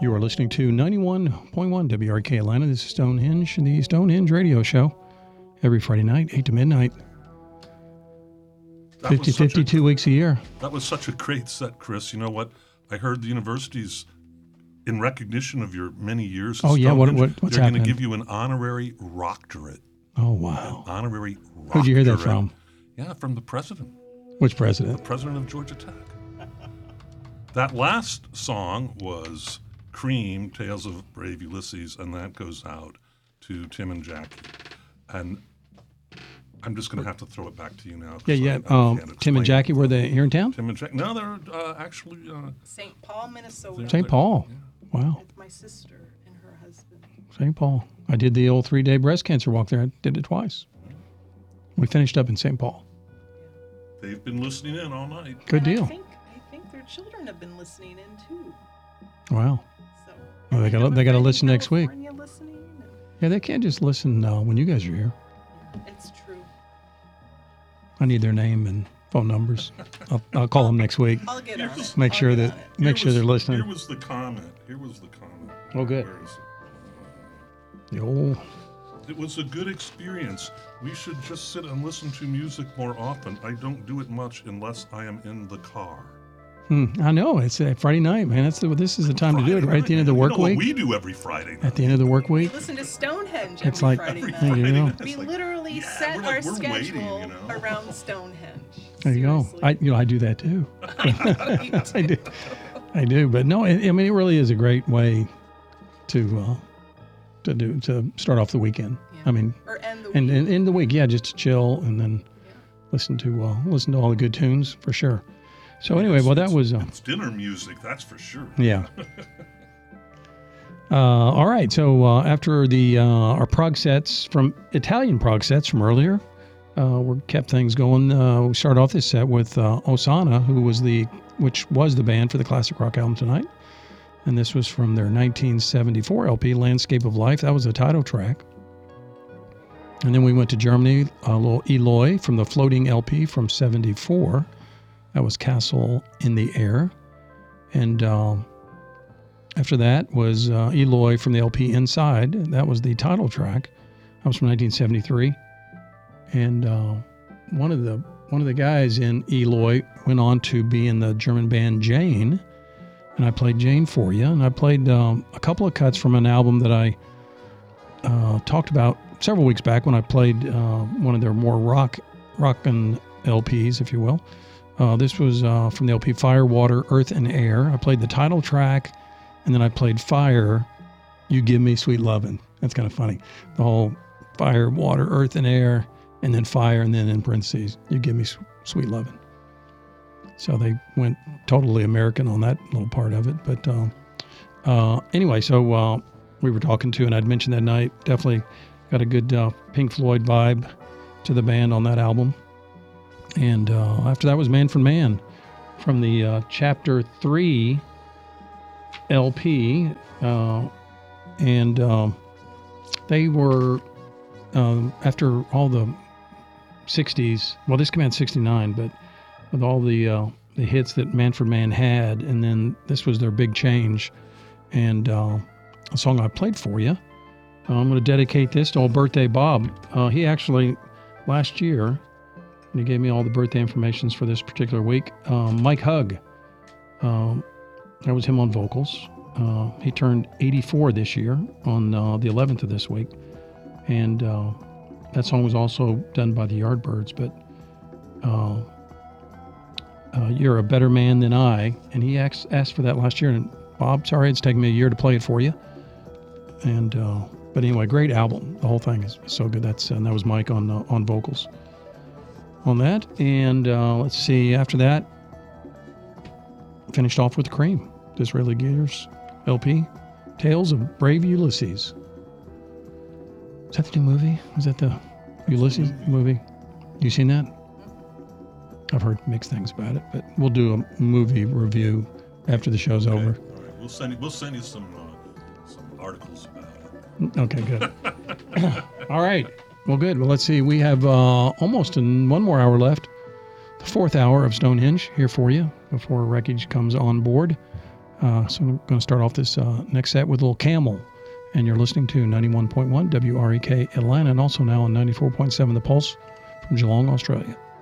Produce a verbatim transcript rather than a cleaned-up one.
You are listening to ninety-one point one W R K Atlanta. This is Stonehenge, the Stonehenge Radio Show. Every Friday night, eight to midnight. fifty, fifty-two weeks a year. That was such a great set, Chris. You know what? I heard the university's, in recognition of your many years at Oh, yeah. What, Stonehenge, what, what's they're going happening? to give you an honorary doctorate. Oh, wow. An honorary doctorate. Who'd you hear that from? Yeah, from the president. Which president? The president of Georgia Tech. That last song was Cream, Tales of Brave Ulysses, and that goes out to Tim and Jackie. And I'm just going to have to throw it back to you now. Yeah, yeah. I, I um, Tim and Jackie, were they here in town? Tim and Jackie. No, they're uh, actually... Uh, Saint Paul, Minnesota. Saint Paul. Yeah. Wow. With my sister and her husband. Saint Paul. I did the old three-day breast cancer walk there. I did it twice. We finished up in Saint Paul. They've been listening in all night. Good and deal. I think, I think their children have been listening in, too. Wow. So, Well, they got they got to listen next week. Listening and, Yeah, they can't just listen uh, when you guys are here. it's true. I need their name and phone numbers. I'll, I'll call them next week. I'll get on it. Make I'll sure get that on it. make Here sure was- they're listening. Here was the comment. Here was the comment. Oh, good. Where is it? The old It was a good experience. We should just sit and listen to music more often. I don't do it much unless I am in the car. Hmm, I know it's uh, Friday night, man. That's the, this is the time to do it, right at the end of the You work know what week. we do every Friday night. At the end of the work We week, listen to Stonehenge it's every like Friday every night. there you go. Friday. We It's like, literally yeah, set we're our like- we're schedule waiting, you know? around Stonehenge. There you go. Seriously. I you know I do that too. I know you I do. I do. But no, it, I mean it really is a great way to uh, to do to start off the weekend. Yeah. I mean, Or end the and week. in in the week, yeah, just to chill and then Yeah. listen to uh, listen to all the good tunes for sure. So anyway, well that was. Uh, It's dinner music, that's for sure. Yeah. Uh, all right. So uh, after the uh, our prog sets from Italian prog sets from earlier, uh, we kept things going. Uh, we started off this set with uh, Osana, who was the which was the band for the classic rock album tonight, and this was from their nineteen seventy-four L P, Landscape of Life. That was the title track. And then we went to Germany, a little Eloy from the Floating L P from seventy-four. That was Castle in the Air. And uh, after that was uh, Eloy from the L P Inside. That was the title track. That was from nineteen seventy-three. And uh, one of the one of the guys in Eloy went on to be in the German band Jane. And I played Jane for you. And I played um, a couple of cuts from an album that I uh, talked about several weeks back when I played uh, one of their more rock rockin' L Ps, if you will. Uh, this was uh, from the L P Fire, Water, Earth, and Air. I played the title track, and then I played Fire, You Give Me Sweet Lovin'. That's kind of funny. The whole Fire, Water, Earth, and Air, and then Fire, and then in parentheses, You Give Me Sweet Lovin'. So they went totally American on that little part of it. But uh, uh, anyway, so uh, we were talking to, and I'd mentioned that night, definitely got a good uh, Pink Floyd vibe to the band on that album. And uh, after that was Man for Man from the uh, Chapter three L P. Uh, and um, they were, um, after all the sixties, well, this came out in sixty-nine, but with all the uh, the hits that Man for Man had, and then this was their big change. And uh, a song I played for you, uh, I'm going to dedicate this to old Birthday Bob. Uh, he actually, last year, and he gave me all the birthday informations for this particular week. Um, Mike Hugg, um, that was him on vocals. Uh, he turned eighty-four this year on uh, the eleventh of this week. And uh, that song was also done by the Yardbirds. But uh, uh, You're a Better Man Than I. And he asked, asked for that last year. And Bob, sorry, it's taken me a year to play it for you. And uh, But anyway, great album. The whole thing is so good. That's And that was Mike on uh, on vocals on that. And uh, let's see, after that, finished off with Cream, Disraeli Gears L P, Tales of Brave Ulysses. Is that the new movie? Was that the Ulysses movie? You seen that? I've heard mixed things about it, but we'll do a movie review after the show's Okay. over. All right. We'll send you, we'll send you some uh, some articles about it. Okay, good. All right. Well, good. Well, let's see. We have uh, almost an, one more hour left. The fourth hour of Stonehenge here for you before Wreckage comes on board. Uh, so I'm going to start off this uh, next set with a little Camel. And you're listening to ninety-one point one W R E K Atlanta, and also now on ninety-four point seven The Pulse from Geelong, Australia.